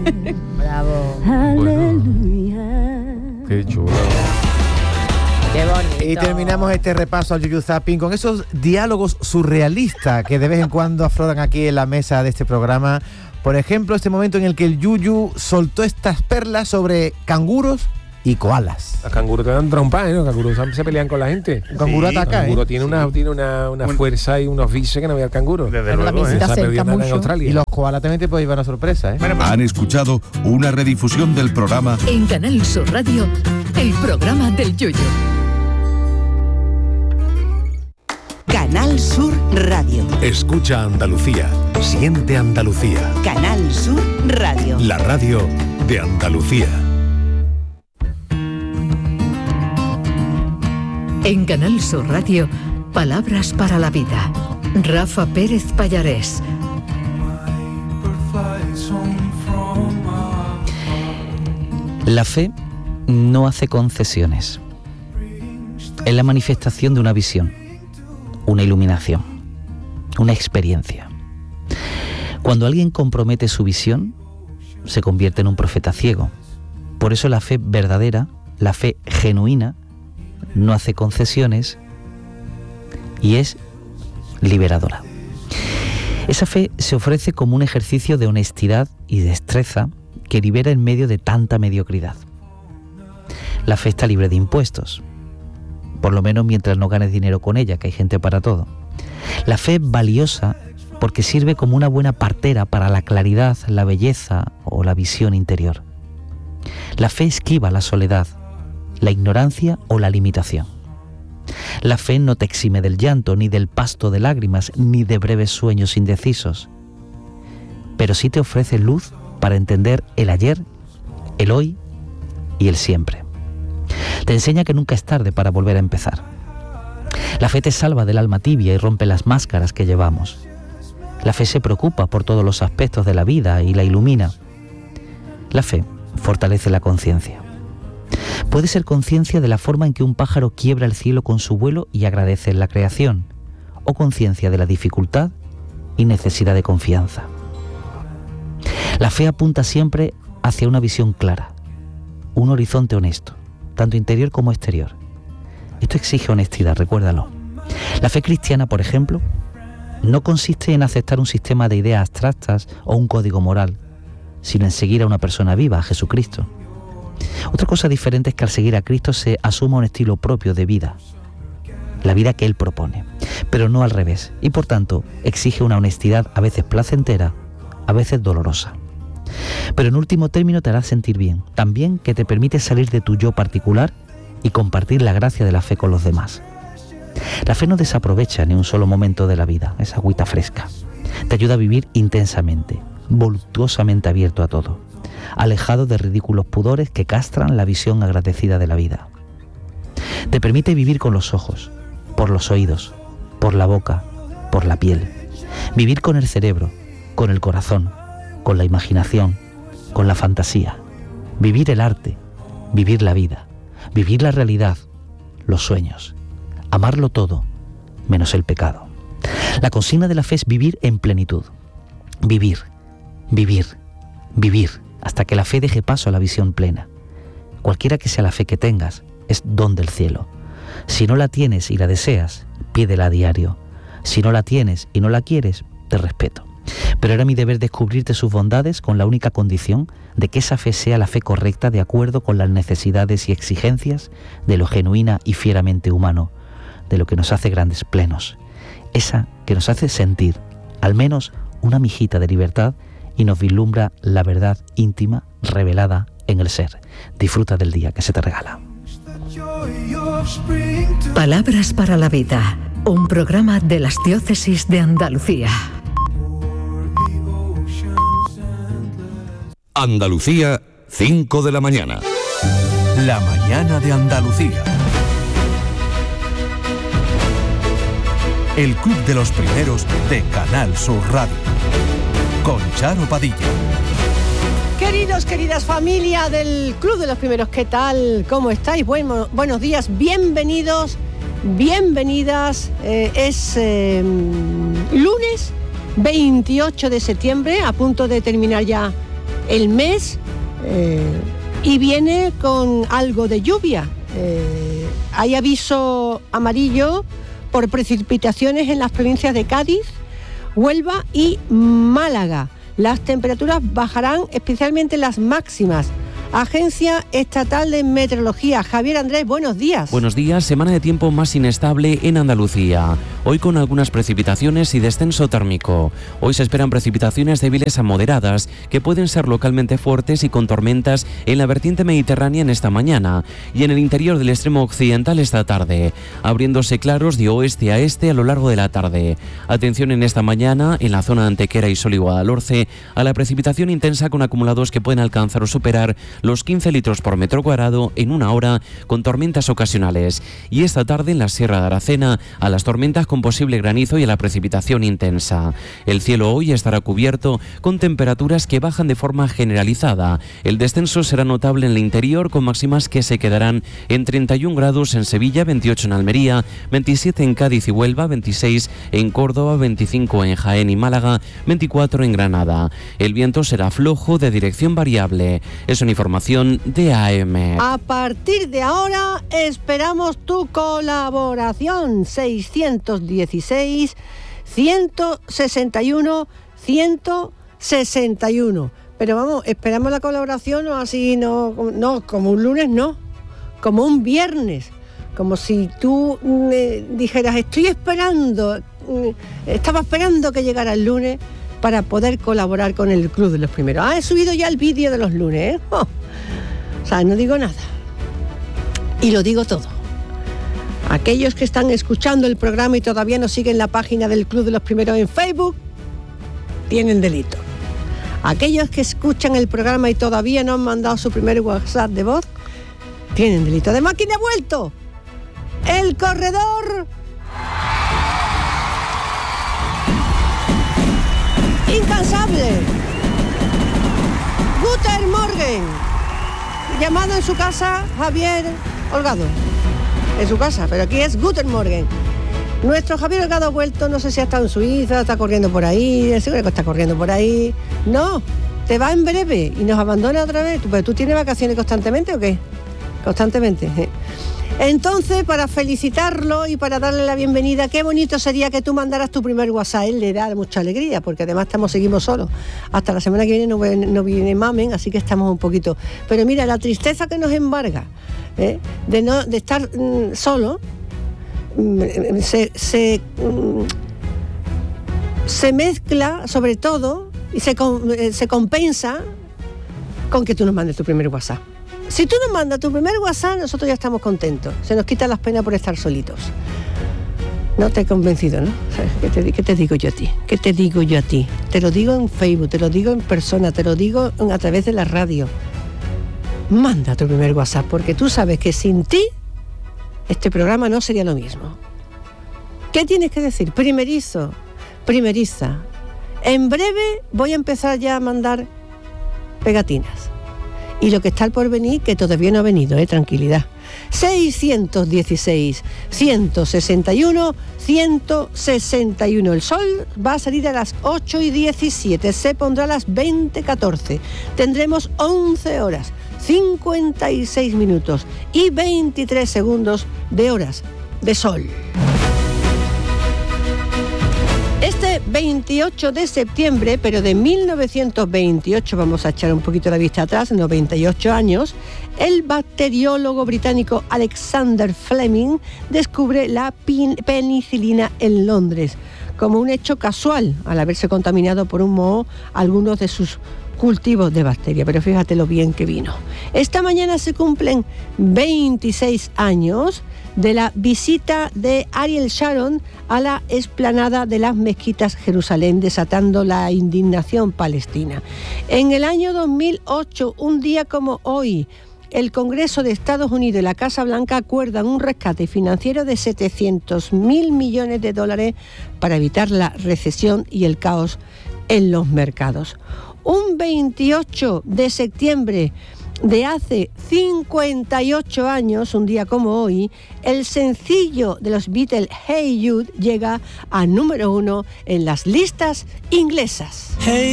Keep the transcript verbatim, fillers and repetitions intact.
Bravo. Bueno, qué chulo. Qué bonito. Y terminamos este repaso al Yuyu Zapping con esos diálogos surrealistas que de vez en cuando afloran aquí en la mesa de este programa. Por ejemplo, este momento en el que el Yuyu soltó estas perlas sobre canguros y koalas. Los canguros te dan trompa, ¿eh? Los canguros se pelean con la gente. Un canguro Sí, ataca, el canguro ¿eh? tiene una, tiene una, una Bueno. fuerza y unos bises que no veía el canguro. Desde Pero luego, también ¿eh? se te Esa acerca perdió nada en mucho. Australia. Y los koalas también te puede llevar una sorpresa, ¿eh? Bueno, pues, Han escuchado una redifusión del programa En Canal Sur Radio, el programa del Yoyo. Canal Sur Radio. Escucha Andalucía. Siente Andalucía. Canal Sur Radio. La radio de Andalucía. En Canal Sur Radio, palabras para la vida. Rafa Pérez Pallarés. La fe no hace concesiones. Es la manifestación de una visión, una iluminación, una experiencia. Cuando alguien compromete su visión, se convierte en un profeta ciego. Por eso la fe verdadera, la fe genuina, no hace concesiones y es liberadora. Esa fe se ofrece como un ejercicio de honestidad y destreza que libera en medio de tanta mediocridad. La fe está libre de impuestos, por lo menos mientras no ganes dinero con ella, que hay gente para todo. La fe es valiosa porque sirve como una buena partera para la claridad, la belleza o la visión interior. La fe esquiva la soledad, la ignorancia o la limitación. La fe no te exime del llanto, ni del pasto de lágrimas, ni de breves sueños indecisos, pero sí te ofrece luz para entender el ayer, el hoy y el siempre. Te enseña que nunca es tarde para volver a empezar. La fe te salva del alma tibia y rompe las máscaras que llevamos. La fe se preocupa por todos los aspectos de la vida y la ilumina. La fe fortalece la conciencia. Puede ser conciencia de la forma en que un pájaro quiebra el cielo con su vuelo y agradece la creación, o conciencia de la dificultad y necesidad de confianza. La fe apunta siempre hacia una visión clara, un horizonte honesto, tanto interior como exterior. Esto exige honestidad, recuérdalo. La fe cristiana, por ejemplo, no consiste en aceptar un sistema de ideas abstractas o un código moral, sino en seguir a una persona viva, a Jesucristo. Otra cosa diferente es que al seguir a Cristo se asuma un estilo propio de vida, la vida que Él propone, pero no al revés, y por tanto exige una honestidad a veces placentera, a veces dolorosa. Pero en último término te hará sentir bien, tan bien que te permite salir de tu yo particular y compartir la gracia de la fe con los demás. La fe no desaprovecha ni un solo momento de la vida, es agüita fresca. Te ayuda a vivir intensamente, voluptuosamente abierto a todo, alejado de ridículos pudores que castran la visión agradecida de la vida. Te permite vivir con los ojos, por los oídos, por la boca, por la piel. Vivir con el cerebro, con el corazón, con la imaginación, con la fantasía. Vivir el arte, vivir la vida, vivir la realidad, los sueños. Amarlo todo, menos el pecado. La consigna de la fe es vivir en plenitud. Vivir, vivir, vivir, hasta que la fe deje paso a la visión plena. Cualquiera que sea la fe que tengas, es don del cielo. Si no la tienes y la deseas, pídela a diario. Si no la tienes y no la quieres, te respeto. Pero era mi deber descubrirte sus bondades con la única condición de que esa fe sea la fe correcta de acuerdo con las necesidades y exigencias de lo genuina y fieramente humano, de lo que nos hace grandes plenos. Esa que nos hace sentir, al menos, una mijita de libertad y nos vislumbra la verdad íntima revelada en el ser. Disfruta del día que se te regala. Palabras para la vida, un programa de las diócesis de Andalucía. Andalucía, cinco de la mañana. La mañana de Andalucía. El club de los primeros de Canal Sur Radio. Con Charo Padilla. Queridos, queridas familia del Club de los Primeros, ¿qué tal? ¿Cómo estáis? Bueno, buenos días, bienvenidos, bienvenidas. Eh, es eh, lunes veintiocho de septiembre, a punto de terminar ya el mes eh, y viene con algo de lluvia. Eh, hay aviso amarillo por precipitaciones en las provincias de Cádiz, Huelva y Málaga. Las temperaturas bajarán, especialmente las máximas. Agencia Estatal de Meteorología. Javier Andrés, buenos días. Buenos días. Semana de tiempo más inestable en Andalucía. Hoy con algunas precipitaciones y descenso térmico. Hoy se esperan precipitaciones débiles a moderadas que pueden ser localmente fuertes y con tormentas en la vertiente mediterránea en esta mañana y en el interior del extremo occidental esta tarde, abriéndose claros de oeste a este a lo largo de la tarde. Atención en esta mañana en la zona de Antequera y Sol y Guadalhorce a la precipitación intensa con acumulados que pueden alcanzar o superar los quince litros por metro cuadrado en una hora con tormentas ocasionales. Y esta tarde en la Sierra de Aracena a las tormentas con posible granizo y a la precipitación intensa. El cielo hoy estará cubierto con temperaturas que bajan de forma generalizada. El descenso será notable en el interior con máximas que se quedarán en treinta y un grados en Sevilla, veintiocho en Almería, veintisiete en Cádiz y Huelva, veintiséis en Córdoba, veinticinco en Jaén y Málaga, veinticuatro en Granada. El viento será flojo de dirección variable. Es una información de A M. A partir de ahora esperamos tu colaboración. seiscientos dieciséis, ciento sesenta y uno, ciento sesenta y uno. Pero vamos, esperamos la colaboración o así, no, no, como un lunes, no, como un viernes. Como si tú me dijeras, estoy esperando, estaba esperando que llegara el lunes para poder colaborar con el Club de los Primeros. Ah, he subido ya el vídeo de los lunes, ¿eh? Oh. O sea, no digo nada. Y lo digo todo. Aquellos que están escuchando el programa y todavía no siguen la página del Club de los Primeros en Facebook, tienen delito. Aquellos que escuchan el programa y todavía no han mandado su primer WhatsApp de voz, tienen delito. Además, ¿quién ha vuelto? El corredor incansable, Guten Morgen, llamado en su casa Javier Holgado, en su casa, pero aquí es Guten Morgen. Nuestro Javier Holgado ha vuelto, no sé si ha estado en Suiza, está corriendo por ahí, seguro que está corriendo por ahí. No, te va en breve y nos abandona otra vez. ¿Pero tú tienes vacaciones constantemente o qué? Constantemente. Entonces, para felicitarlo y para darle la bienvenida, qué bonito sería que tú mandaras tu primer WhatsApp. Él le da mucha alegría, porque además estamos, seguimos solos. Hasta la semana que viene no, no viene Mamen, así que estamos un poquito... Pero mira, la tristeza que nos embarga, ¿eh? de, no, de estar mm, solo, mm, se, se, mm, se mezcla, sobre todo, y se, se compensa con que tú nos mandes tu primer WhatsApp. Si tú nos mandas tu primer WhatsApp, nosotros ya estamos contentos. Se nos quitan las penas por estar solitos. No te he convencido, ¿no? ¿Qué te, qué te digo yo a ti? ¿Qué te digo yo a ti? Te lo digo en Facebook, te lo digo en persona, te lo digo a través de la radio. Manda tu primer WhatsApp, porque tú sabes que sin ti este programa no sería lo mismo. ¿Qué tienes que decir? Primerizo, primeriza. En breve voy a empezar ya a mandar pegatinas. Y lo que está por venir, que todavía no ha venido, ¿eh? Tranquilidad. seiscientos dieciséis, ciento sesenta y uno, ciento sesenta y uno. El sol va a salir a las ocho y diecisiete, se pondrá a las veinte catorce. Tendremos once horas, cincuenta y seis minutos y veintitrés segundos de horas de sol. Este veintiocho de septiembre, pero de mil novecientos veintiocho, vamos a echar un poquito la vista atrás, noventa y ocho años, el bacteriólogo británico Alexander Fleming descubre la penicilina en Londres, como un hecho casual, al haberse contaminado por un moho algunos de sus cultivos de bacterias, pero fíjate lo bien que vino. Esta mañana se cumplen veintiséis años de la visita de Ariel Sharon a la explanada de las mezquitas Jerusalén, desatando la indignación palestina. En el año dos mil ocho, un día como hoy, el Congreso de Estados Unidos y la Casa Blanca acuerdan un rescate financiero de setecientos mil millones de dólares para evitar la recesión y el caos en los mercados. Un veintiocho de septiembre de hace cincuenta y ocho años, un día como hoy, el sencillo de los Beatles, Hey Jude, llega a número uno en las listas inglesas. Hey.